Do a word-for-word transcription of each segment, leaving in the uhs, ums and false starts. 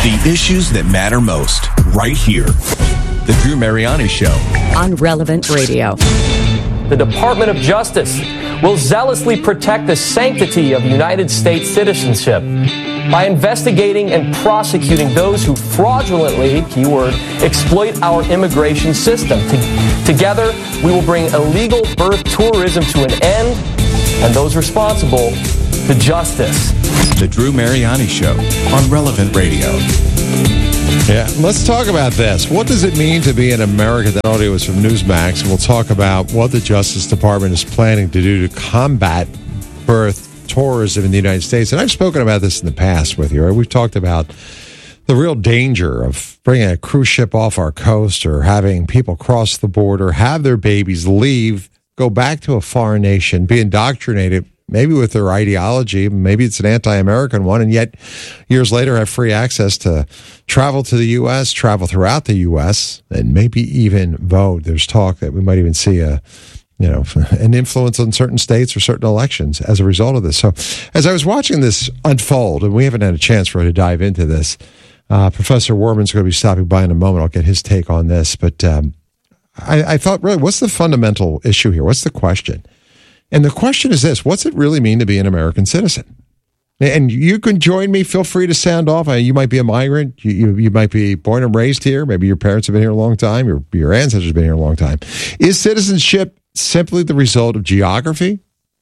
The issues that matter most, right here. The Drew Mariani Show. On Relevant Radio. The Department of Justice will zealously protect the sanctity of United States citizenship by investigating and prosecuting those who fraudulently, keyword, exploit our immigration system. Together, we will bring illegal birth tourism to an end and those responsible to justice. The Drew Mariani Show on Relevant Radio. Yeah, let's talk about this. What does it mean to be an American? That audio is from Newsmax, and we'll talk about what the Justice Department is planning to do to combat birth tourism in the United States. And I've spoken about this in the past with you. Right? We've talked about the real danger of bringing a cruise ship off our coast or having people cross the border, have their babies leave, go back to a foreign nation, be indoctrinated maybe with their ideology, maybe it's an anti-American one, and yet years later have free access to travel to the U S, travel throughout the U S, and maybe even vote. There's talk that we might even see a, you know, an influence on certain states or certain elections as a result of this. So as I was watching this unfold, and we haven't had a chance for her to dive into this, uh, Professor Werman's going to be stopping by in a moment. I'll get his take on this, but um, I, I thought, really, what's the fundamental issue here? What's the question? And the question is this: what's it really mean to be an American citizen? And you can join me. Feel free to sound off. You might be a migrant. You, you, you might be born and raised here. Maybe your parents have been here a long time. Your, your ancestors have been here a long time. Is citizenship simply the result of geography?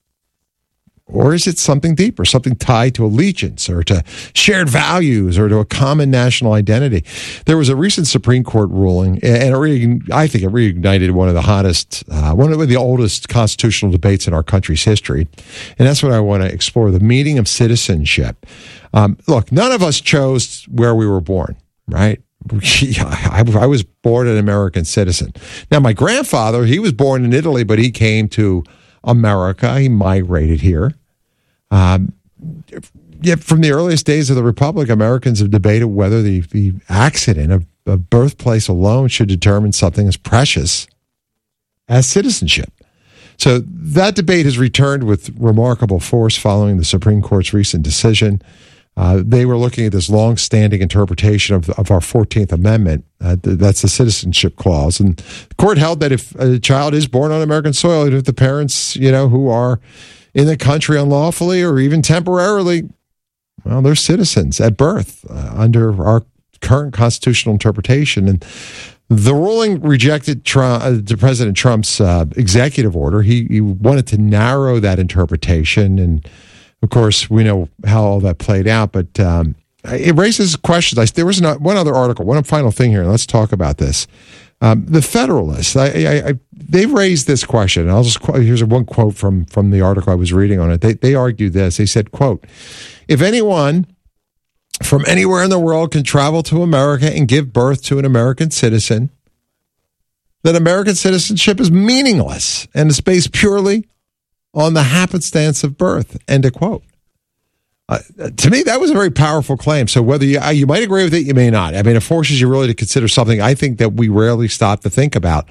Or is it something deeper, something tied to allegiance or to shared values or to a common national identity? There was a recent Supreme Court ruling, and it re- I think it reignited one of the hottest, uh, one of the oldest constitutional debates in our country's history. And that's what I want to explore, the meaning of citizenship. Um, look, none of us chose where we were born, right? I, I was born an American citizen. Now, my grandfather, he was born in Italy, but he came to America. He migrated here. Um, yet from the earliest days of the Republic, Americans have debated whether the, the accident of, of birthplace alone should determine something as precious as citizenship. So that debate has returned with remarkable force following the Supreme Court's recent decision. Uh, they were looking at this long-standing interpretation of, of our fourteenth Amendment. Uh, that's the Citizenship Clause. And the court held that if a child is born on American soil, and if the parents, you know, who are in the country unlawfully or even temporarily, well, they're citizens at birth uh, under our current constitutional interpretation. And the ruling rejected Trump, uh, President Trump's uh, executive order. He, he wanted to narrow that interpretation, and of course, we know how all that played out, but um, it raises questions. I, there was not, one other article, one final thing here, and let's talk about this. Um, the Federalist, I, I, I, they raised this question, and I'll just here's one quote from, from the article I was reading on it. They, they argued this. They said, quote, "If anyone from anywhere in the world can travel to America and give birth to an American citizen, then American citizenship is meaningless and is based purely on the happenstance of birth," end of quote. Uh, to me, that was a very powerful claim. So whether you, you might agree with it, you may not. I mean, it forces you really to consider something I think that we rarely stop to think about.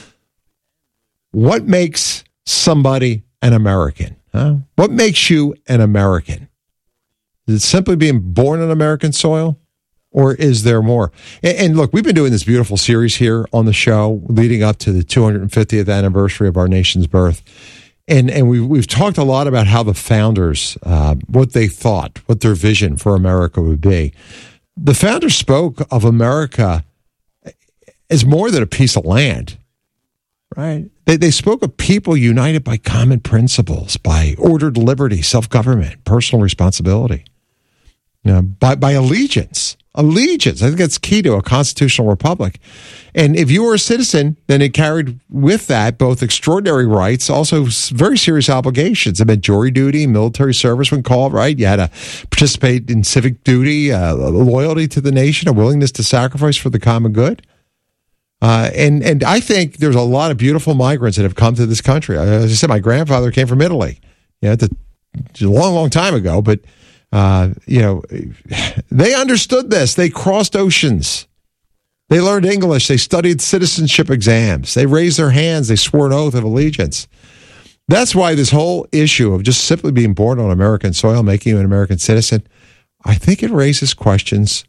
What makes somebody an American? Huh? What makes you an American? Is it simply being born on American soil? Or is there more? And, and look, we've been doing this beautiful series here on the show leading up to the two hundred fiftieth anniversary of our nation's birth. And and we, we've talked a lot about how the founders, uh, what they thought, what their vision for America would be. The founders spoke of America as more than a piece of land, right? They, they spoke of people united by common principles, by ordered liberty, self-government, personal responsibility, you know, by, by allegiance. Allegiance. I think that's key to a constitutional republic. And if you were a citizen, then it carried with that both extraordinary rights, also very serious obligations. It meant jury duty, military service when called, right? You had to participate in civic duty, uh, loyalty to the nation, a willingness to sacrifice for the common good. Uh, and, and I think there's a lot of beautiful migrants that have come to this country. As I said, my grandfather came from Italy. You know, it's a long, long time ago, but Uh, you know, they understood this. They crossed oceans. They learned English. They studied citizenship exams. They raised their hands. They swore an oath of allegiance. That's why this whole issue of just simply being born on American soil, making you an American citizen, I think it raises questions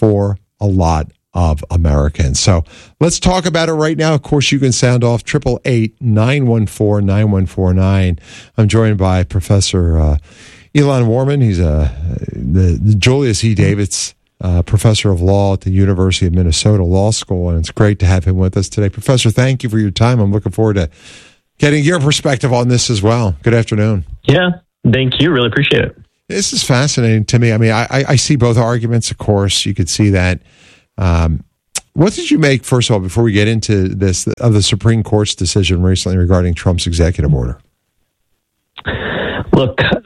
for a lot of Americans. So let's talk about it right now. Of course, you can sound off triple eight nine one four nine one four nine. I'm joined by Professor uh, Elon Warman. He's uh, the, the Julius E. Davids uh, Professor of Law at the University of Minnesota Law School, and it's great to have him with us today. Professor, thank you for your time. I'm looking forward to getting your perspective on this as well. Good afternoon. Yeah, thank you. Really appreciate it. This is fascinating to me. I mean, I, I see both arguments, of course. You could see that. Um, what did you make, first of all, before we get into this, of the Supreme Court's decision recently regarding Trump's executive order? Look, uh,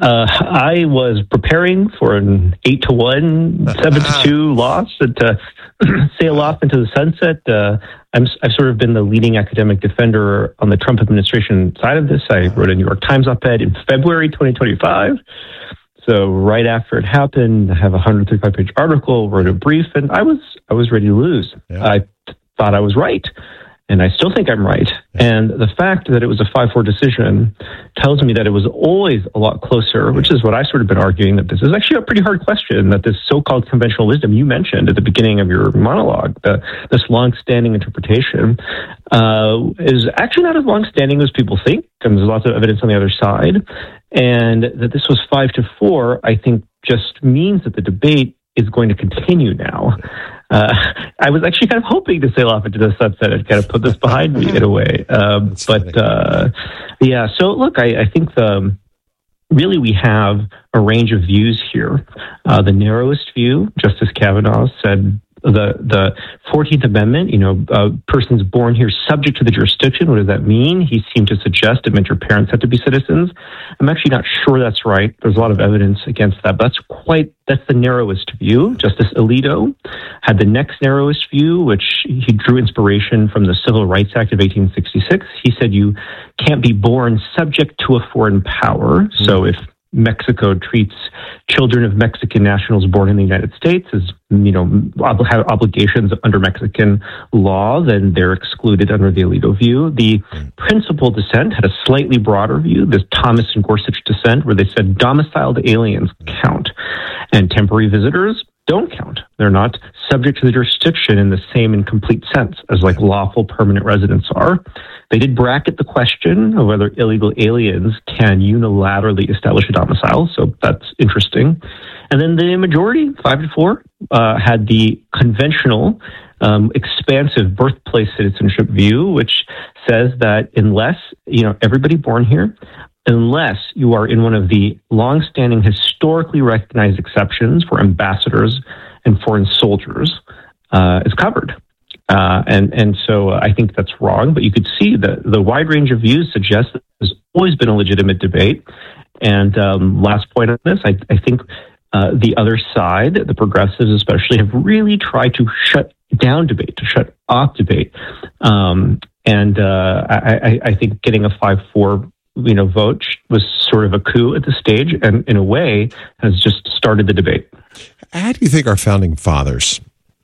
I was preparing for an eight to one, seven to two loss and to sail off into the sunset. Uh, I'm, I've sort of been the leading academic defender on the Trump administration side of this. I wrote a New York Times op-ed in February twenty twenty-five. So right after it happened, I have a one hundred thirty-five page article, wrote a brief, and I was I was ready to lose. Yeah. I th- thought I was right, and I still think I'm right. Yeah. And the fact that it was a five four decision tells me that it was always a lot closer, which is what I sort of been arguing, that this is actually a pretty hard question, that this so-called conventional wisdom you mentioned at the beginning of your monologue, the, this long-standing interpretation, uh, is actually not as long-standing as people think, and there's lots of evidence on the other side. And that this was five to four, I think, just means that the debate is going to continue now. Uh, I was actually kind of hoping to sail off into the sunset and kind of put this behind me in a way. Um, but uh, yeah, so look, I, I think the, really we have a range of views here. Uh, the narrowest view, Justice Kavanaugh said, the the fourteenth Amendment, you know, uh, persons born here subject to the jurisdiction. What does that mean? He seemed to suggest it meant your parents had to be citizens. I'm actually not sure that's right. There's a lot of evidence against that. But that's quite, that's the narrowest view. Justice Alito had the next narrowest view, which he drew inspiration from the Civil Rights Act of eighteen sixty-six. He said you can't be born subject to a foreign power. Mm-hmm. So if Mexico treats children of Mexican nationals born in the United States as, you know, ob- have obligations under Mexican law, then they're excluded under the Alito view. The principal dissent had a slightly broader view, this Thomas and Gorsuch dissent, where they said domiciled aliens count and temporary visitors don't count. They're not subject to the jurisdiction in the same and complete sense as like lawful permanent residents are. They did bracket the question of whether illegal aliens can unilaterally establish a domicile, so that's interesting. And then the majority, five to four, uh, had the conventional, um, expansive birthplace citizenship view, which says that unless, you know, everybody born here, unless you are in one of the longstanding historically recognized exceptions for ambassadors and foreign soldiers, uh, is covered. Uh, and, and so I think that's wrong, but you could see that the wide range of views suggests that there's always been a legitimate debate. And um, last point on this, I, I think uh, the other side, the progressives especially, have really tried to shut down debate, to shut off debate. Um, and uh, I, I, I think getting a five four you know, vote was sort of a coup at this stage, and in a way has just started the debate. How do you think our founding fathers,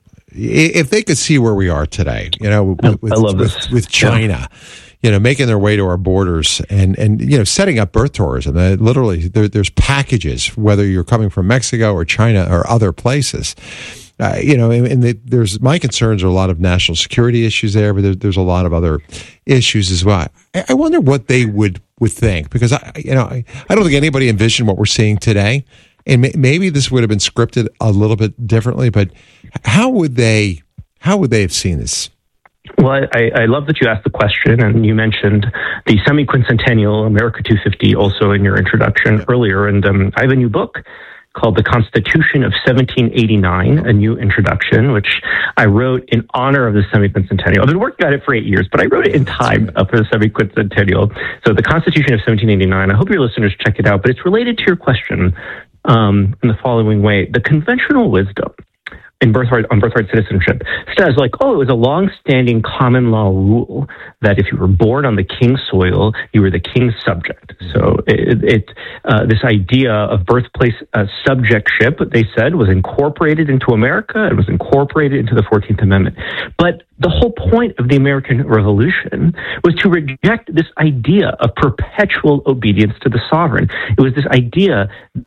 if they could see where we are today, you know, with, with, I love with, this. with China, yeah. you know, making their way to our borders and, and you know, setting up birth tourism. Uh, literally, there, there's packages, whether you're coming from Mexico or China or other places. Uh, you know, and, and the, there's my concerns are a lot of national security issues there, but there, there's a lot of other issues as well. I, I wonder what they would, would think, because I, you know, I, I don't think anybody envisioned what we're seeing today, and may, maybe this would have been scripted a little bit differently. But how would they, how would they have seen this? Well, I, I love that you asked the question, and you mentioned the semi-quincentennial America two fifty also in your introduction yeah. earlier, and um, I have a new book called The Constitution of seventeen eighty-nine, a new introduction, which I wrote in honor of the semi-quincentennial. I've been working on it for eight years, but I wrote it in time uh, for the semi-quincentennial. So The Constitution of seventeen eighty-nine, I hope your listeners check it out, but it's related to your question um, in the following way. The conventional wisdom in birthright, on birthright citizenship says, like, oh, it was a long-standing common law rule that if you were born on the king's soil, you were the king's subject. So it, it uh, this idea of birthplace uh, subjectship, they said, was incorporated into America. It was incorporated into the fourteenth Amendment. But the whole point of the American Revolution was to reject this idea of perpetual obedience to the sovereign. It was this idea that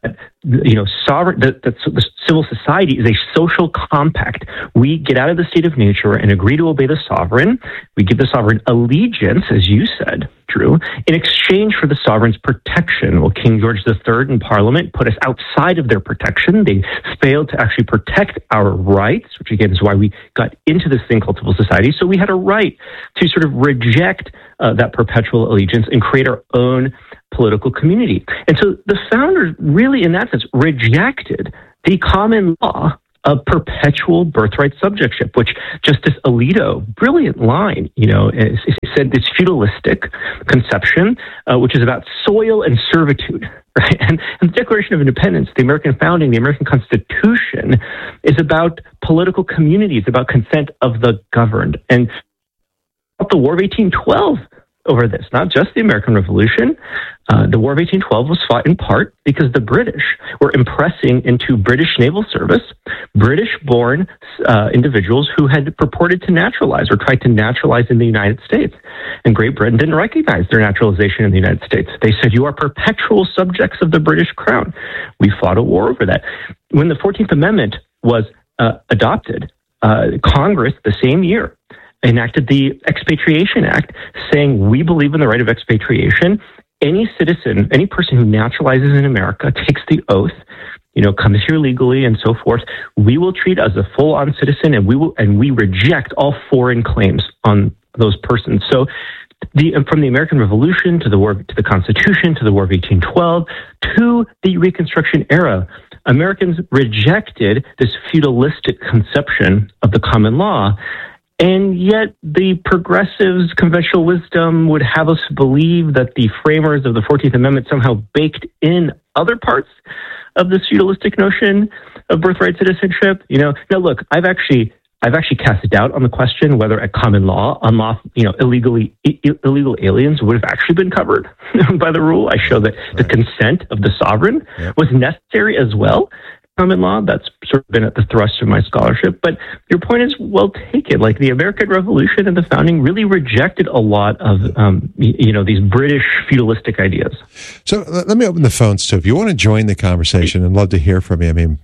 you know, sovereign, that, that the civil society is a social compact. We get out of the state of nature and agree to obey the sovereign. We give the sovereign allegiance, as you said, Drew, in exchange for the sovereign's protection. Well, King George the Third and Parliament put us outside of their protection. They failed to actually protect our rights, which again is why we got into this thing called civil society. So we had a right to sort of reject uh, that perpetual allegiance and create our own political community. And so the founders really, in that sense, rejected the common law of perpetual birthright subjectship, which Justice Alito, brilliant line, you know, is, is said this feudalistic conception, uh, which is about soil and servitude, right? And, and the Declaration of Independence, the American founding, the American Constitution, is about political communities, about consent of the governed. And the War of eighteen twelve over this, not just the American Revolution. Uh, the War of eighteen twelve was fought in part because the British were impressing into British naval service British-born uh, individuals who had purported to naturalize or tried to naturalize in the United States. And Great Britain didn't recognize their naturalization in the United States. They said, you are perpetual subjects of the British crown. We fought a war over that. When the fourteenth Amendment was uh, adopted, uh, Congress, the same year, enacted the Expatriation Act, saying we believe in the right of expatriation. Any citizen, any person who naturalizes in America, takes the oath, you know, comes here legally and so forth. We will treat as a full-on citizen, and we will, and we reject all foreign claims on those persons. So, the from the American Revolution to the war to the Constitution to the War of eighteen twelve to the Reconstruction era, Americans rejected this feudalistic conception of the common law. And yet the progressives' conventional wisdom would have us believe that the framers of the fourteenth Amendment somehow baked in other parts of this feudalistic notion of birthright citizenship. You know, now look, I've actually I've actually cast doubt on the question whether at common law, unlawful, you know, illegally I- illegal aliens would have actually been covered by the rule. I show that right. The consent of the sovereign yep. was necessary as well. Common law, that's sort of been at the thrust of my scholarship. But your point is well taken. Like the American Revolution and the founding really rejected a lot of, um, you know, these British feudalistic ideas. So let me open the phones too. If you want to join the conversation, I'd love to hear from you. I mean,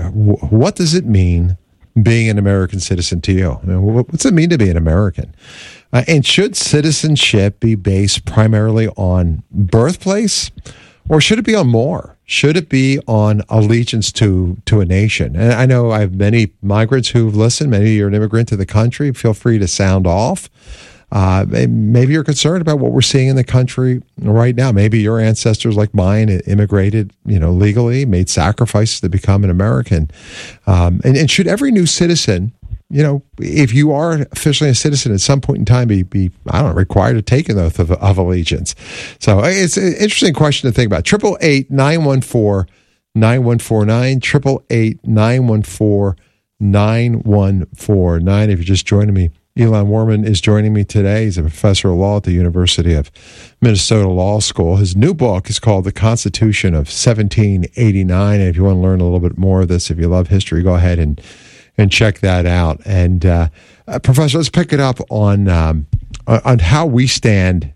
what does it mean being an American citizen to you? I mean, what's it mean to be an American? Uh, and should citizenship be based primarily on birthplace, or should it be on more? Should it be on allegiance to, to a nation? And I know I have many migrants who've listened. Maybe you're an immigrant to the country. Feel free to sound off. Uh, maybe you're concerned about what we're seeing in the country right now. Maybe your ancestors, like mine, immigrated, you know, legally, made sacrifices to become an American. Um, and, and should every new citizen, you know, if you are officially a citizen at some point in time, be, be I don't know, required to take an oath of, of allegiance. So it's an interesting question to think about. Triple eight nine one four nine one four nine triple eight nine one four nine one four nine. If you're just joining me, Elon Warman is joining me today. He's a professor of law at the University of Minnesota Law School. His new book is called The Constitution of seventeen eighty-nine. And if you want to learn a little bit more of this, if you love history, go ahead and and check that out. And uh, uh, Professor, let's pick it up on um, on how we stand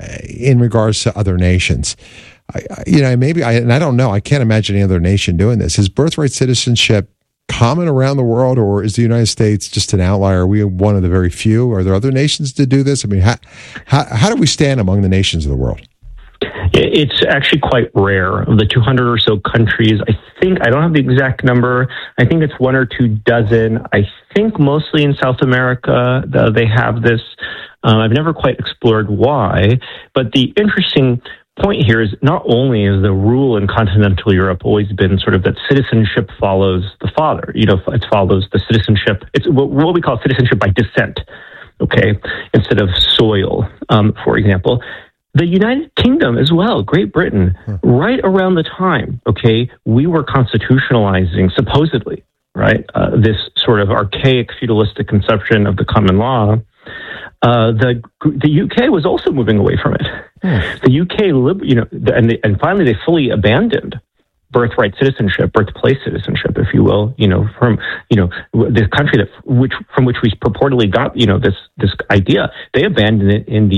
in regards to other nations. I, I, you know, maybe I and I don't know. I can't imagine any other nation doing this. Is birthright citizenship common around the world, or is the United States just an outlier? Are we one of the very few? Are there other nations to do this? I mean, how how, how do we stand among the nations of the world? It's actually quite rare. Of the two hundred or so countries, I think, I don't have the exact number. I think it's one or two dozen. I think mostly in South America, the, they have this. Uh, I've never quite explored why. But the interesting point here is not only is the rule in continental Europe always been sort of that citizenship follows the father. You know, it follows the citizenship. It's what we call citizenship by descent, okay, instead of soil, um, for example. The United Kingdom as well, Great Britain, huh. right around the time, okay, we were constitutionalizing, supposedly, right, uh, this sort of archaic feudalistic conception of the common law. Uh, the the U K was also moving away from it. Hmm. The U K, you know, and they, and finally they fully abandoned birthright citizenship, birthplace citizenship, if you will. You know, from you know the country that which from which we purportedly got you know this this idea. They abandoned it in the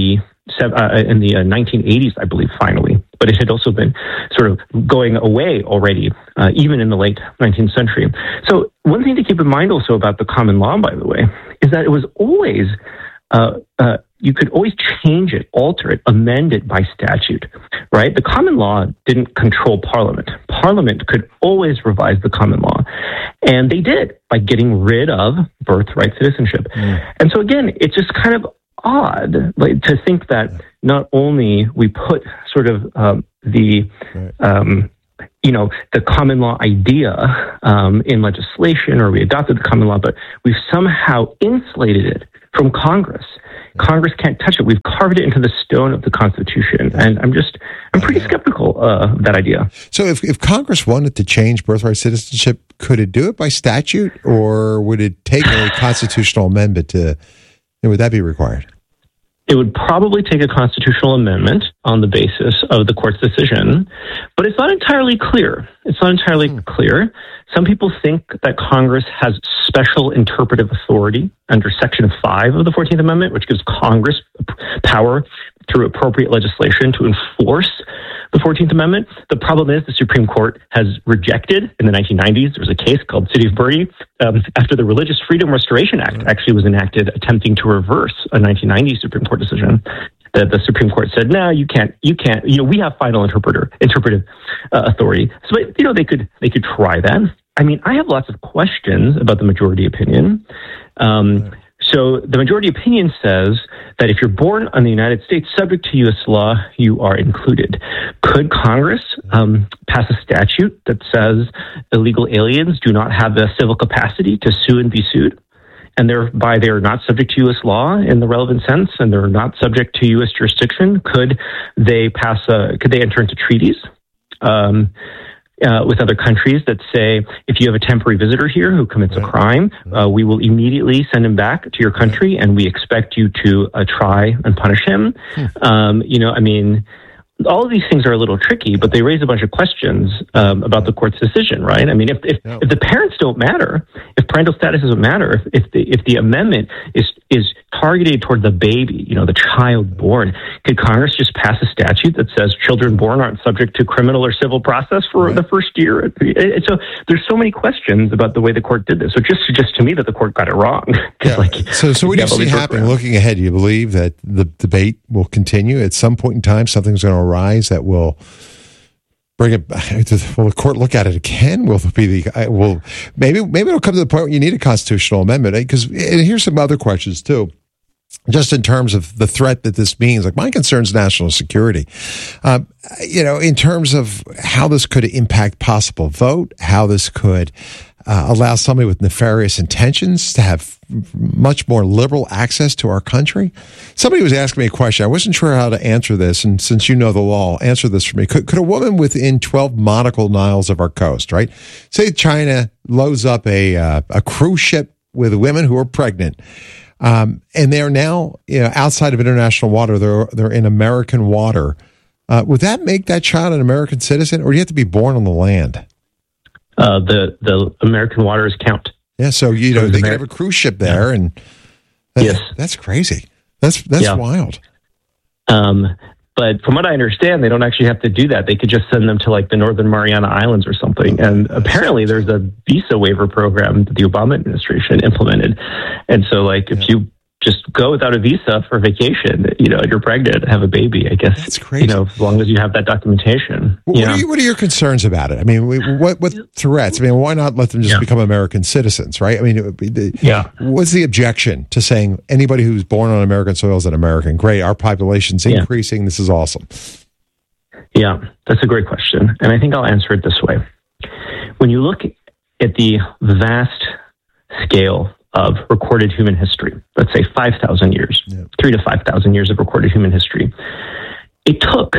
uh, in the uh, nineteen eighties, I believe, finally. But it had also been sort of going away already, uh, even in the late nineteenth century. So one thing to keep in mind also about the common law, by the way, is that it was always, uh, uh, you could always change it, alter it, amend it by statute, right? The common law didn't control Parliament. Parliament could always revise the common law. And they did by getting rid of birthright citizenship. Mm. And so again, it's just kind of odd like, to think that not only we put sort of um, the, um, you know, the common law idea um, in legislation, or we adopted the common law, but we've somehow insulated it from Congress. Congress can't touch it. We've carved it into the stone of the Constitution. And I'm just, I'm pretty skeptical uh, of that idea. So if, if Congress wanted to change birthright citizenship, could it do it by statute, or would it take a constitutional amendment to, would that be required? It would probably take a constitutional amendment on the basis of the court's decision, but it's not entirely clear. It's not entirely hmm. clear. Some people think that Congress has special interpretive authority under Section five of the fourteenth Amendment, which gives Congress power through appropriate legislation to enforce the fourteenth Amendment. The problem is the Supreme Court has rejected, in the nineteen nineties, there was a case called City of Birdie, um, after the Religious Freedom Restoration Act actually was enacted, attempting to reverse a nineteen ninety Supreme Court decision. That the Supreme Court said, no, you can't, you can't, you know, we have final interpreter, interpretive uh, authority. So, you know, they could, they could try that. I mean, I have lots of questions about the majority opinion. Um, So the majority opinion says that if you're born in the United States subject to U S law, you are included. Could Congress um, pass a statute that says illegal aliens do not have the civil capacity to sue and be sued, and thereby they're not subject to U S law in the relevant sense, and they're not subject to U S jurisdiction? Could they pass a, could they enter into treaties Um, Uh, with other countries that say, if you have a temporary visitor here who commits a crime, uh, we will immediately send him back to your country, and we expect you to uh, try and punish him. Um, you know, I mean, all of these things are a little tricky, but they raise a bunch of questions um, about the court's decision, right? I mean, if if, if the parents don't matter, if parental status doesn't matter, if, if the if the amendment is is targeted toward the baby, you know, the child born, could Congress just pass a statute that says children born aren't subject to criminal or civil process for right. the first year? And so there's so many questions about the way the court did this. So just just to me that the court got it wrong. Yeah. Like, so so what do you see happening looking ahead? Do you believe that the debate will continue at some point in time? Something's going to arise that will bring it back? Will the court look at it again? Will it be the? Will maybe maybe it'll come to the point where you need a constitutional amendment? Because and here's some other questions too. Just in terms of the threat that this means, like my concern is national security. Um, you know, in terms of how this could impact possible vote, how this could uh, allow somebody with nefarious intentions to have much more liberal access to our country. Somebody was asking me a question. I wasn't sure how to answer this, and since you know the law, answer this for me. Could, could a woman within twelve nautical miles of our coast, right? Say China loads up a uh, a cruise ship with women who are pregnant. Um, and they're now, you know, outside of international water. They're they're in American water. Uh, would that make that child an American citizen, or do you have to be born on the land? Uh, the the American waters count. Yeah, so you know they could have a cruise ship there, and that's, yes, that's crazy. That's that's yeah. wild. Um, but from what I understand, they don't actually have to do that. They could just send them to like the Northern Mariana Islands or something. And apparently there's a visa waiver program that the Obama administration implemented. And so like if yeah. you just go without a visa for vacation, you know, you're pregnant, have a baby, I guess. That's crazy. You know, as long as you have that documentation. What, are, you, what are your concerns about it? I mean, what what threats? I mean, why not let them just yeah. become American citizens, right? I mean, the, yeah. what's the objection to saying anybody who's born on American soil is an American? Great, our population's increasing. Yeah. This is awesome. Yeah, that's a great question. And I think I'll answer it this way. When you look at the vast scale of recorded human history, let's say five thousand years, yeah. three to five thousand years of recorded human history, it took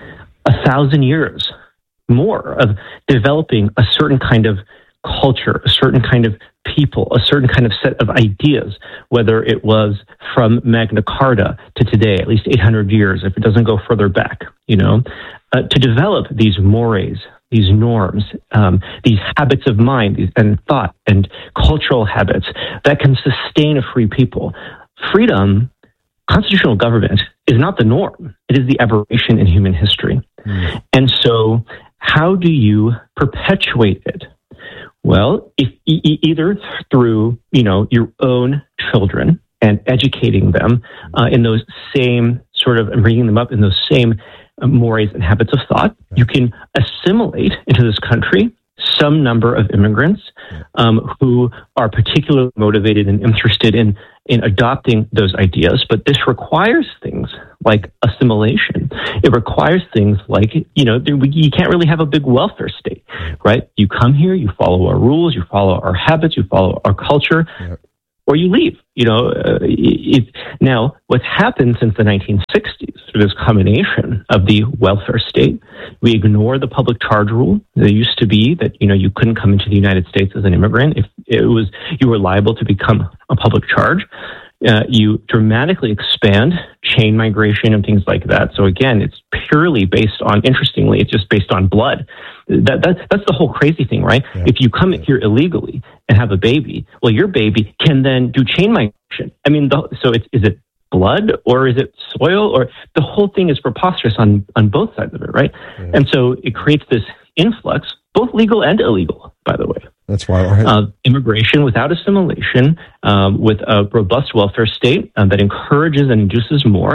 a thousand years more of developing a certain kind of culture, a certain kind of people, a certain kind of set of ideas, whether it was from Magna Carta to today, at least eight hundred years, if it doesn't go further back, you know, uh, to develop these mores, these norms, um, these habits of mind these, and thought and cultural habits that can sustain a free people. Freedom constitutional government is not the norm. It is the aberration in human history. Mm. And so how do you perpetuate it? Well, if e- either through, you know, your own children and educating them uh, in those same sort of, and bringing them up in those same uh, mores and habits of thought, you can assimilate into this country some number of immigrants um, who are particularly motivated and interested in, in adopting those ideas. But this requires things like assimilation. It requires things like, you know, you can't really have a big welfare state, right? You come here, you follow our rules, you follow our habits, you follow our culture, yep. or you leave. You know, uh, it, now what's happened since the nineteen sixties through this combination of the welfare state, we ignore the public charge rule. There used to be that, you know, you couldn't come into the United States as an immigrant if it was, you were liable to become a public charge. Uh, you dramatically expand chain migration and things like that. So again, it's purely based on, interestingly, it's just based on blood. That, that that's the whole crazy thing, right? Yeah. If you come here illegally and have a baby, well, your baby can then do chain migration. I mean, the, so it's, is it blood or is it soil? Or the whole thing is preposterous on, on both sides of it, right? Yeah. And so it creates this influx, both legal and illegal, by the way. That's why right. uh, immigration without assimilation, um, with a robust welfare state um, that encourages and induces more,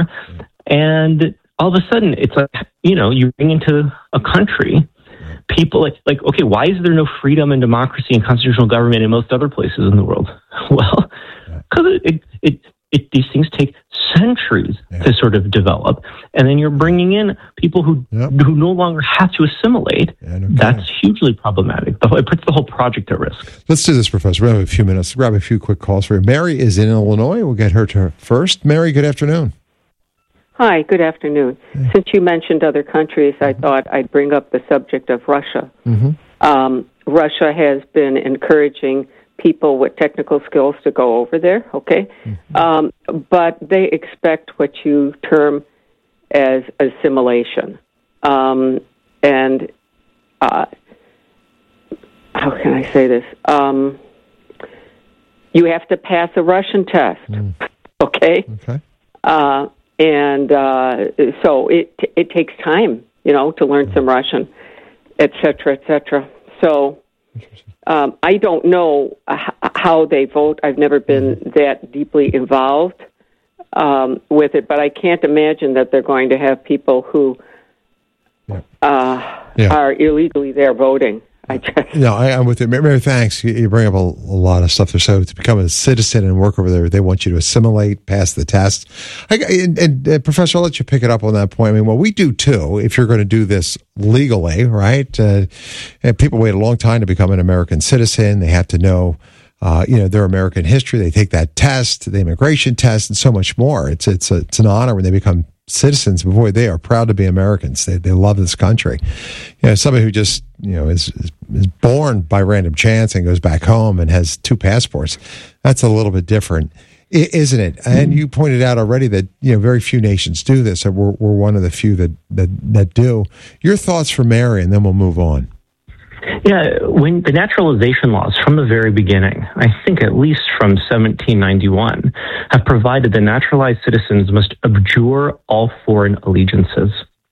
and all of a sudden it's like, you know, you bring into a country people like, like okay, why is there no freedom and democracy and constitutional government in most other places in the world? Well, because it, it, it, it these things take centuries yeah. to sort of develop, and then you're bringing in people who yep. who no longer have to assimilate. Yeah, no That's hugely problematic. The whole, it puts the whole project at risk. Let's do this, Professor. We have a few minutes. Grab a few quick calls for you. Mary is in Illinois. We'll get her to first. Mary, good afternoon. Hi, good afternoon. Hey. Since you mentioned other countries, I mm-hmm. thought I'd bring up the subject of Russia. Mm-hmm. Um, Russia has been encouraging people with technical skills to go over there, okay? Mm-hmm. Um, but they expect what you term as assimilation. Um, and uh, how can I say this? Um, you have to pass a Russian test, mm. okay? Okay. Uh, and uh, so it it takes time, you know, to learn mm. some Russian, et cetera, et cetera. So um, I don't know h- how they vote. I've never been mm. that deeply involved um, with it, but I can't imagine that they're going to have people who yeah. Uh, yeah. are illegally there voting. I just no, I, I'm with you, Mary. Thanks. You, you bring up a, a lot of stuff there. So to become a citizen and work over there, they want you to assimilate, pass the test. I, and, and uh, Professor, I'll let you pick it up on that point. I mean, well, we do too. If you're going to do this legally, right? Uh, and people wait a long time to become an American citizen. They have to know, uh, you know, their American history. They take that test, the immigration test, and so much more. It's it's a, it's an honor when they become citizens. Boy, they are proud to be Americans. They they love this country. You know, somebody who just you know is, is is born by random chance and goes back home and has two passports. That's a little bit different, isn't it? Mm-hmm. And you pointed out already that you know very few nations do this. And we're we're one of the few that that that do. Your thoughts for Mary, and then we'll move on. Yeah, when the naturalization laws from the very beginning, I think at least from seventeen ninety-one, have provided that naturalized citizens must abjure all foreign allegiances.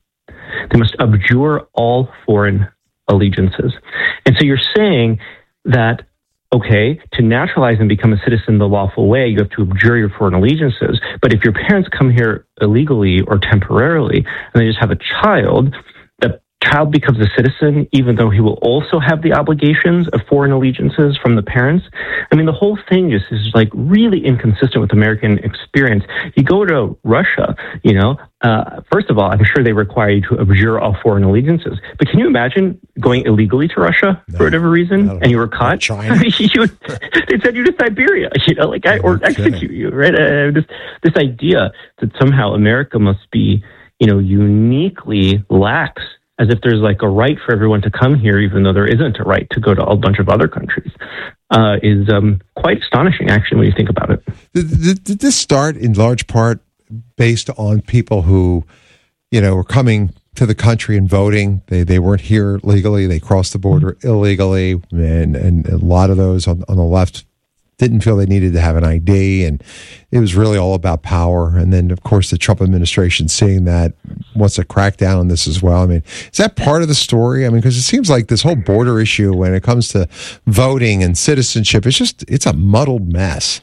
They must abjure all foreign allegiances. And so you're saying that, okay, to naturalize and become a citizen the lawful way, you have to abjure your foreign allegiances. But if your parents come here illegally or temporarily, and they just have a child, child becomes a citizen, even though he will also have the obligations of foreign allegiances from the parents. I mean, the whole thing just is like really inconsistent with American experience. You go to Russia, you know, uh, first of all, I'm sure they require you to abjure all foreign allegiances. But can you imagine going illegally to Russia no, for whatever reason and you were caught? China. you, they'd send you to Siberia, you know, like I, or execute you, right? Uh, this this idea that somehow America must be, you know, uniquely lax, as if there's like a right for everyone to come here, even though there isn't a right to go to a bunch of other countries, uh, is um, quite astonishing, actually, when you think about it. Did, did this start in large part based on people who, you know, were coming to the country and voting? They they weren't here legally. They crossed the border illegally, and, and a lot of those on, on the left didn't feel they needed to have an I D, and it was really all about power. And then, of course, the Trump administration seeing that wants to crack down on this as well. I mean, is that part of the story? I mean, because it seems like this whole border issue when it comes to voting and citizenship, it's just, it's a muddled mess.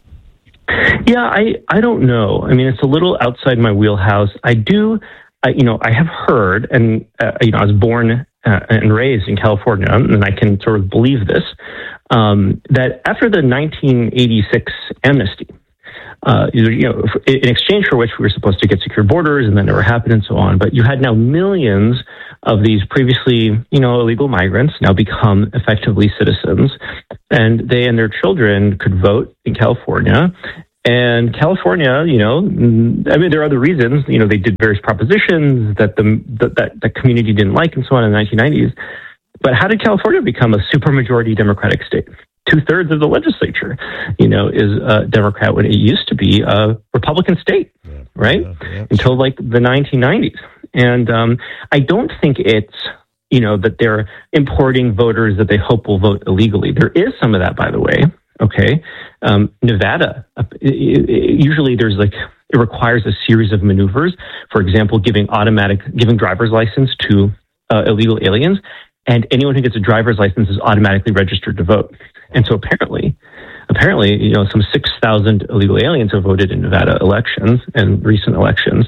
Yeah, I, I don't know. I mean, it's a little outside my wheelhouse. I do, I, you know, I have heard, and, uh, you know, I was born uh, and raised in California, and I can sort of believe this, um, that after the nineteen eighty-six amnesty, uh, you know, in exchange for which we were supposed to get secure borders, and that never happened and so on, but you had now millions of these previously, you know, illegal migrants now become effectively citizens, and they and their children could vote in California. And California, you know, I mean, there are other reasons, you know, they did various propositions that the that, that the community didn't like and so on in the nineteen nineties. But how did California become a supermajority Democratic state? Two-thirds of the legislature, you know, is a Democrat when it used to be a Republican state, yeah, right? Yeah, yeah. Until like the nineteen nineties. And um, I don't think it's, you know, that they're importing voters that they hope will vote illegally. There is some of that, by the way. Okay. Um, Nevada, uh, it, it, usually there's like, it requires a series of maneuvers. For example, giving automatic, giving driver's license to uh, illegal aliens. And anyone who gets a driver's license is automatically registered to vote. And so apparently, apparently, you know, some six thousand illegal aliens have voted in Nevada elections and recent elections,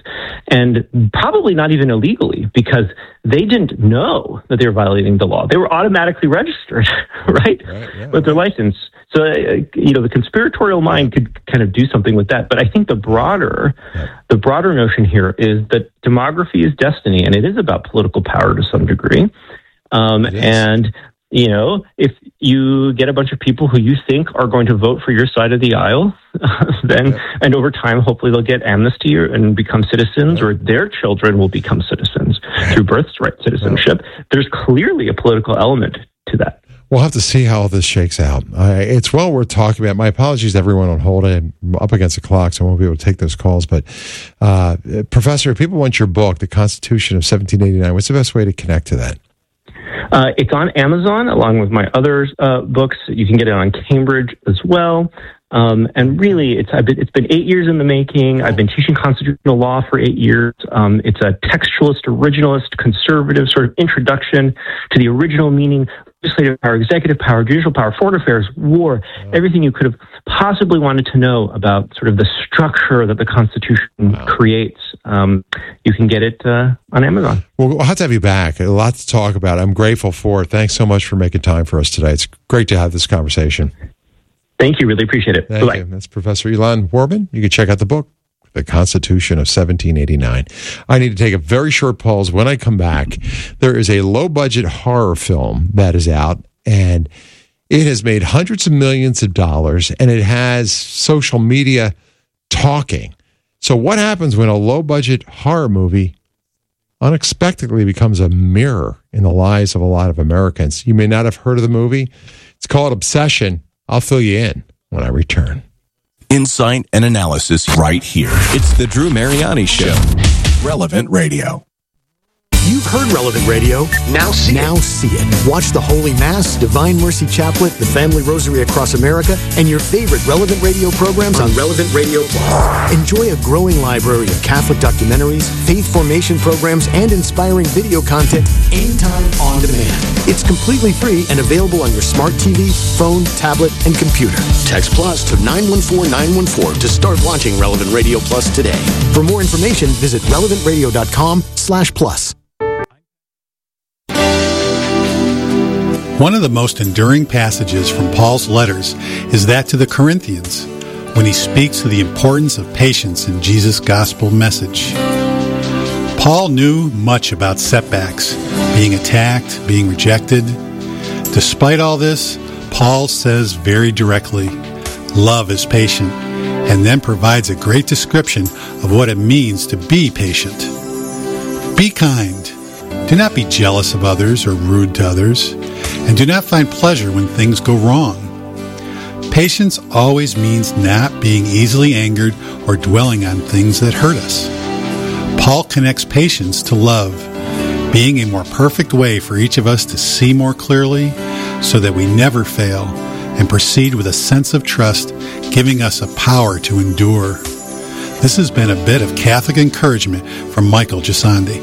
and probably not even illegally because they didn't know that they were violating the law. They were automatically registered, right, right yeah, with their license. So, uh, you know, the conspiratorial mind could kind of do something with that. But I think the broader, yeah. the broader notion here is that demography is destiny, and it is about political power to some degree. Um, and, you know, if you get a bunch of people who you think are going to vote for your side of the aisle, then, yeah. and over time, hopefully they'll get amnesty or, and become citizens, yeah. or their children will become citizens through birthright citizenship. Yeah. There's clearly a political element to that. We'll have to see how all this shakes out. Uh, it's well worth talking about. My apologies to everyone on hold. I'm up against the clock, so I won't be able to take those calls. But, uh, Professor, if people want your book, The Constitution of seventeen eighty-nine, what's the best way to connect to that? Uh, it's on Amazon, along with my other uh, books. You can get it on Cambridge as well. Um, and really, it's I've been, it's been eight years in the making. I've been teaching constitutional law for eight years. Um, it's a textualist, originalist, conservative sort of introduction to the original meaning, legislative power, executive power, judicial power, foreign affairs, war, everything you could have possibly wanted to know about sort of the structure that the Constitution wow. creates. Um, you can get it uh, on Amazon. Well, we'll have to have you back. A lot to talk about. I'm grateful for it. Thanks so much for making time for us today. It's great to have this conversation. Thank you. Really appreciate it. Thank Bye-bye. you. That's Professor Ilan Warban. You can check out the book, The Constitution of seventeen eighty-nine. I need to take a very short pause. When I come back, there is a low-budget horror film that is out, and it has made hundreds of millions of dollars, and it has social media talking. So what happens when a low-budget horror movie unexpectedly becomes a mirror in the lives of a lot of Americans? You may not have heard of the movie. It's called Obsession. I'll fill you in when I return. Insight and analysis right here. It's the Drew Mariani Show. Relevant Radio. You've heard Relevant Radio. Now see now it. Now see it. Watch the Holy Mass, Divine Mercy Chaplet, the Family Rosary Across America, and your favorite Relevant Radio programs on Relevant Radio Plus. Enjoy a growing library of Catholic documentaries, faith formation programs, and inspiring video content anytime on demand. It's completely free and available on your smart T V, phone, tablet, and computer. Text Plus to nine one four nine one four to start launching Relevant Radio Plus today. For more information, visit relevant radio dot com slash plus. One of the most enduring passages from Paul's letters is that to the Corinthians, when he speaks of the importance of patience in Jesus' gospel message. Paul knew much about setbacks, being attacked, being rejected. Despite all this, Paul says very directly, love is patient, and then provides a great description of what it means to be patient. Be kind. Do not be jealous of others or rude to others, and do not find pleasure when things go wrong. Patience always means not being easily angered or dwelling on things that hurt us. Paul connects patience to love, being a more perfect way for each of us to see more clearly so that we never fail, and proceed with a sense of trust, giving us a power to endure. This has been a bit of Catholic encouragement from Michael Gisandi.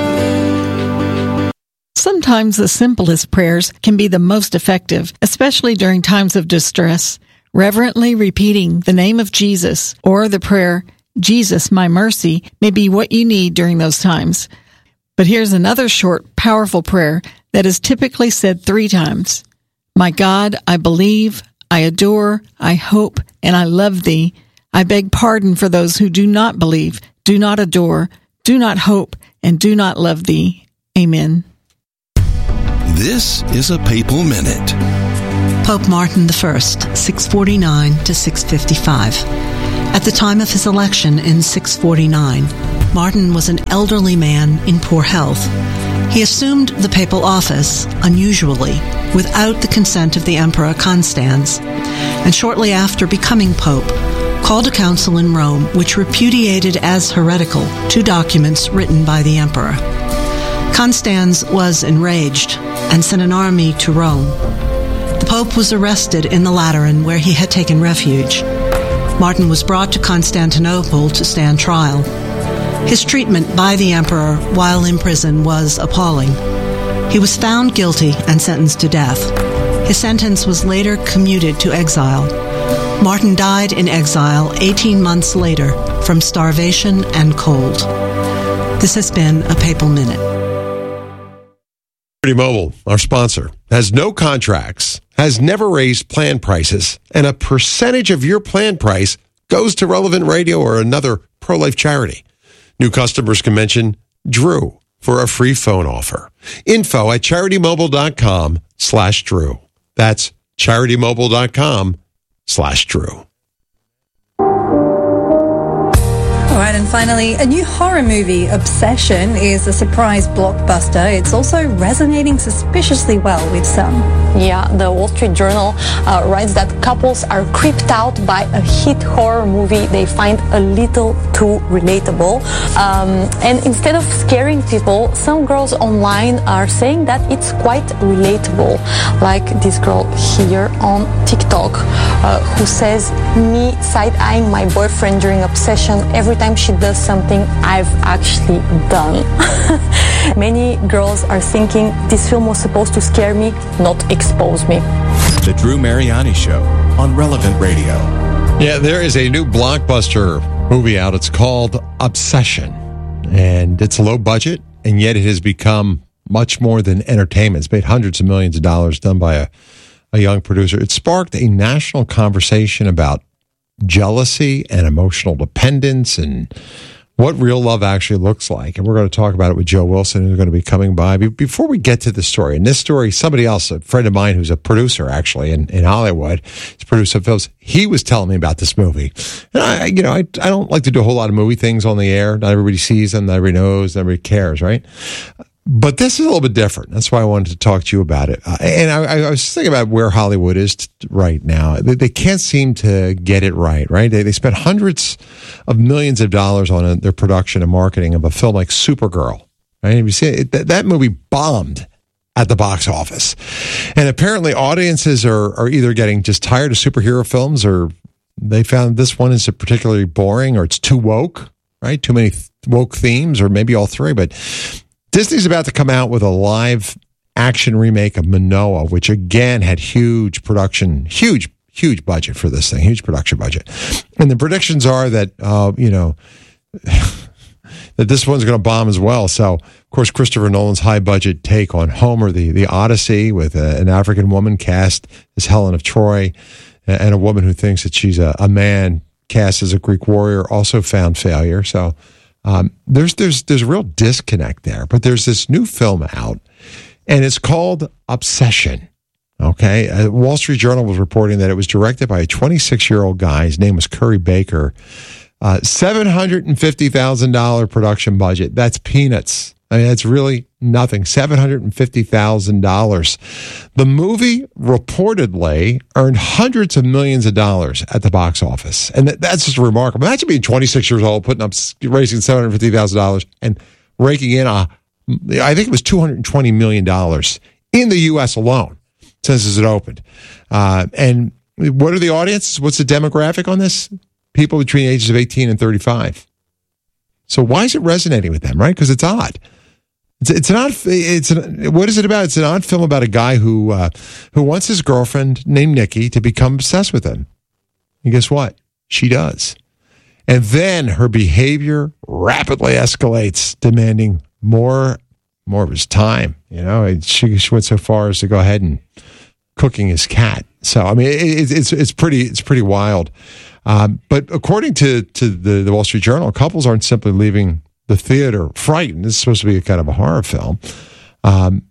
Sometimes the simplest prayers can be the most effective, especially during times of distress. Reverently repeating the name of Jesus or the prayer, Jesus, my mercy, may be what you need during those times. But here's another short, powerful prayer that is typically said three times. My God, I believe, I adore, I hope, and I love thee. I beg pardon for those who do not believe, do not adore, do not hope, and do not love thee. Amen. This is a Papal Minute. Pope Martin the First, six forty-nine to six fifty-five. At the time of his election in six forty-nine, Martin was an elderly man in poor health. He assumed the papal office, unusually, without the consent of the Emperor Constans, and shortly after becoming pope, called a council in Rome which repudiated as heretical two documents written by the emperor. Constans was enraged and sent an army to Rome. The Pope was arrested in the Lateran where he had taken refuge. Martin was brought to Constantinople to stand trial. His treatment by the emperor while in prison was appalling. He was found guilty and sentenced to death. His sentence was later commuted to exile. Martin died in exile eighteen months later from starvation and cold. This has been a Papal Minute. Charity Mobile, our sponsor, has no contracts, has never raised plan prices, and a percentage of your plan price goes to Relevant Radio or another pro-life charity. New customers can mention Drew for a free phone offer. Info at CharityMobile.com slash Drew. That's CharityMobile.com slash Drew. All right, and finally, a new horror movie, Obsession, is a surprise blockbuster. It's also resonating suspiciously well with some. Yeah, the Wall Street Journal uh, writes that couples are creeped out by a hit horror movie they find a little too relatable. Um, and instead of scaring people, some girls online are saying that it's quite relatable. Like this girl here on TikTok uh, who says, me side-eyeing my boyfriend during Obsession every time she does something I've actually done. Many girls are thinking this film was supposed to scare me, not expose me. The Drew Mariani Show on Relevant Radio. Yeah, there is a new blockbuster movie out. It's called Obsession. And it's low budget, and yet it has become much more than entertainment. It's made hundreds of millions of dollars, done by a, a young producer. It sparked a national conversation about jealousy and emotional dependence and what real love actually looks like. And we're going to talk about it with Joe Wilson, who's going to be coming by. Before we get to the story, and this story, somebody else, a friend of mine who's a producer actually in, in Hollywood, he's produced some films, he was telling me about this movie. And I, you know, I, I don't like to do a whole lot of movie things on the air. Not everybody sees them, not everybody knows, not everybody cares, right? But this is a little bit different. That's why I wanted to talk to you about it. Uh, and I, I was thinking about where Hollywood is t- right now. They, they can't seem to get it right, right? They, they spent hundreds of millions of dollars on a, their production and marketing of a film like Supergirl. Right? You see, it, that, that movie bombed at the box office. And apparently audiences are, are either getting just tired of superhero films, or they found this one is particularly boring, or it's too woke, right? Too many th- woke themes, or maybe all three. But Disney's about to come out with a live action remake of Manoa, which again had huge production, huge, huge budget for this thing, huge production budget. And the predictions are that, uh, you know, that this one's going to bomb as well. So, of course, Christopher Nolan's high budget take on Homer, the, the Odyssey, with a, an African woman cast as Helen of Troy, and a woman who thinks that she's a, a man cast as a Greek warrior, also found failure. So, Um, there's there's there's a real disconnect there, but there's this new film out, and it's called Obsession. Okay, uh, Wall Street Journal was reporting that it was directed by a twenty-six-year-old guy. His name was Curry Baker. Uh, seven hundred and fifty thousand dollar production budget. That's peanuts. I mean, that's really nothing. seven hundred and fifty thousand dollars. The movie reportedly earned hundreds of millions of dollars at the box office. And that, that's just remarkable. Imagine being twenty-six years old, putting up, raising seven hundred fifty thousand dollars and raking in, a, I think it was two hundred twenty million dollars in the U S alone. since it opened. Uh, and what are the audiences? What's the demographic on this? People between the ages of eighteen and thirty-five. So why is it resonating with them, right? Because it's odd. It's, it's an odd. It's an, what is it about? It's an odd film about a guy who uh, who wants his girlfriend named Nikki to become obsessed with him. And guess what? She does. And then her behavior rapidly escalates, demanding more, more of his time. You know, she, she went so far as to go ahead and cooking his cat. So I mean, it, it's it's pretty it's pretty wild. Um, but according to to the, the Wall Street Journal, couples aren't simply leaving the theater frightened. This is supposed to be a kind of a horror film. Um,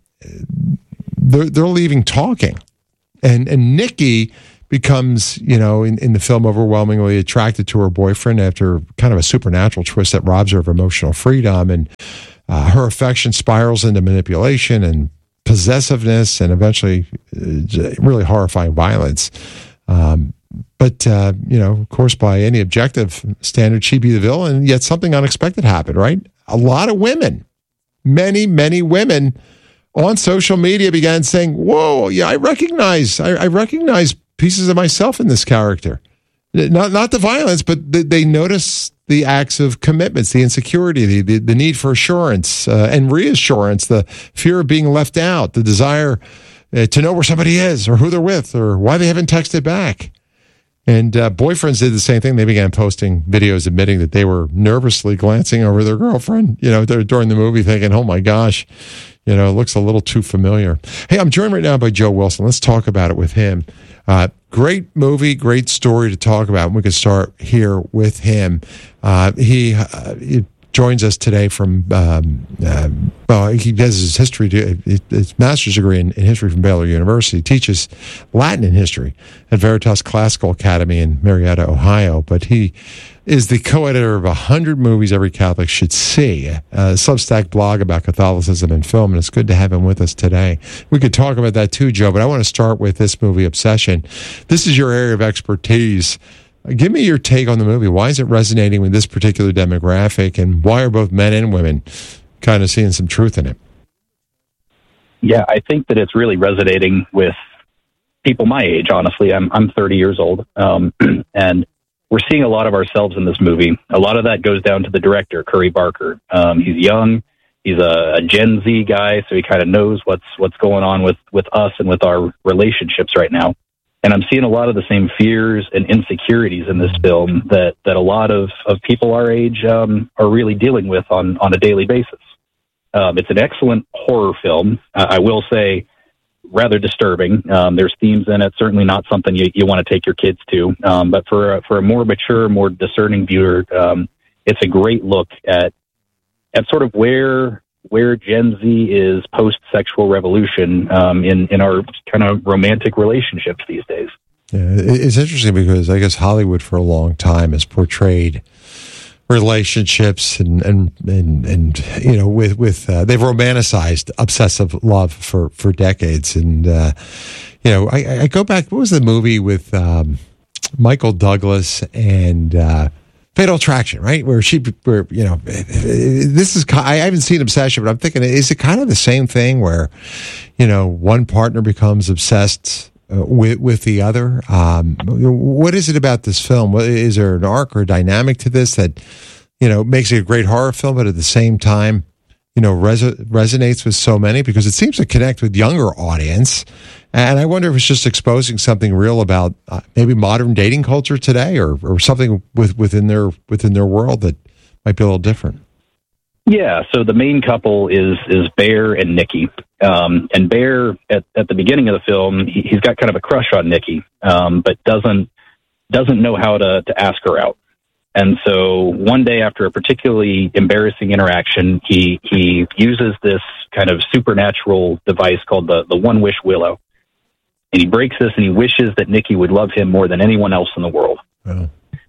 they're they're leaving talking, and and Nikki becomes, you know, in, in the film, overwhelmingly attracted to her boyfriend after kind of a supernatural twist that robs her of emotional freedom, and uh, her affection spirals into manipulation and possessiveness, and eventually uh, really horrifying violence. Um, but, uh, you know, of course, by any objective standard, she'd be the villain, and yet something unexpected happened, right? A lot of women, many, many women on social media began saying, whoa, yeah, I recognize, I, I recognize pieces of myself in this character. Not not the violence, but they, they notice the acts of commitments, the insecurity, the, the, the need for assurance uh, and reassurance, the fear of being left out, the desire uh, to know where somebody is or who they're with or why they haven't texted back. And uh, boyfriends did the same thing. They began posting videos admitting that they were nervously glancing over their girlfriend, you know, during the movie, thinking, oh my gosh, you know, it looks a little too familiar. Hey, I'm joined right now by Joe Wilson. Let's talk about it with him. Uh, great movie, great story to talk about. And we can start here with him. Uh, he, uh, he joins us today from, um, uh, well, he does his history, his master's degree in, in history from Baylor University. He teaches Latin and history at Veritas Classical Academy in Marietta, Ohio. But he is the co-editor of one hundred Movies Every Catholic Should See, a Substack blog about Catholicism and film, and it's good to have him with us today. We could talk about that too, Joe, but I want to start with this movie, Obsession. This is your area of expertise. Give me your take on the movie. Why is it resonating with this particular demographic, and why are both men and women kind of seeing some truth in it? Yeah, I think that it's really resonating with people my age, honestly. I'm I'm thirty years old, um, and we're seeing a lot of ourselves in this movie. A lot of that goes down to the director, Curry Barker. Um, he's young. He's a, a Gen Z guy, so he kind of knows what's what's going on with, with us and with our relationships right now. And I'm seeing a lot of the same fears and insecurities in this film that, that a lot of, of people our age um, are really dealing with on, on a daily basis. Um, it's an excellent horror film. Uh, I will say, rather disturbing. Um, there's themes in it, certainly not something you, you want to take your kids to. Um, but for a, for a more mature, more discerning viewer, um, it's a great look at at sort of where where Gen Z is post-sexual revolution um, in, in our kind of romantic relationships these days. Yeah, it's interesting because I guess Hollywood for a long time has portrayed relationships and and and, and you know with with uh, they've romanticized obsessive love for for decades, and uh, you know I, I go back. What was the movie with um, Michael Douglas and uh, Fatal Attraction, right? Where she, where you know, this is I haven't seen Obsession, but I'm thinking, is it kind of the same thing where you know one partner becomes obsessed Uh, with with the other? Um, what is it about this film? Is there an arc or a dynamic to this that you know makes it a great horror film, but at the same time, you know, res- resonates with so many? Because it seems to connect with younger audience, and I wonder if it's just exposing something real about uh, maybe modern dating culture today, or or something with within their within their world that might be a little different. Yeah, so the main couple is is Bear and Nikki. Um, and Bear, at, at the beginning of the film, he, he's got kind of a crush on Nikki, um, but doesn't doesn't know how to, to ask her out. And so one day after a particularly embarrassing interaction, he he uses this kind of supernatural device called the, the One Wish Willow. And he breaks this and he wishes that Nikki would love him more than anyone else in the world. Oh.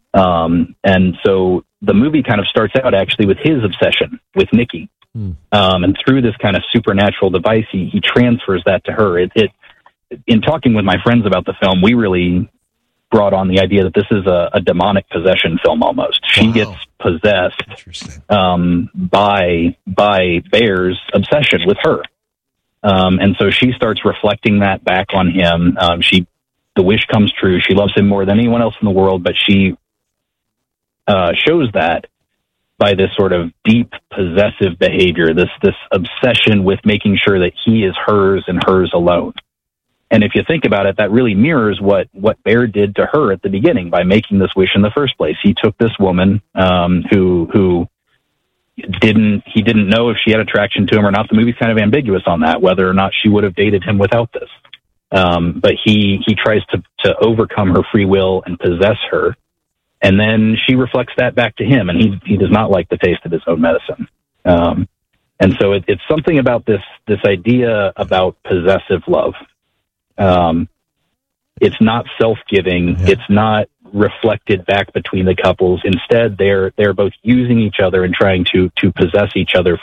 Um, and so the movie kind of starts out actually with his obsession with Nikki. Hmm. Um, and through this kind of supernatural device, he, he transfers that to her. It, it, in talking with my friends about the film, we really brought on the idea that this is a, a demonic possession film almost. Wow. She gets possessed um, by by Bear's obsession with her. Um, and so she starts reflecting that back on him. Um, she, the wish comes true. She loves him more than anyone else in the world, but she uh, shows that by this sort of deep possessive behavior, this this obsession with making sure that he is hers and hers alone. And if you think about it, that really mirrors what, what Bear did to her at the beginning by making this wish in the first place. He took this woman um, who who didn't he didn't know if she had attraction to him or not. The movie's kind of ambiguous on that, whether or not she would have dated him without this. Um, but he he tries to to overcome her free will and possess her. And then she reflects that back to him, and he he does not like the taste of his own medicine. Um, and so it, it's something about this this idea about possessive love. Um, it's not self-giving. Yeah. It's not reflected back between the couples. Instead, they're they're both using each other and trying to to possess each other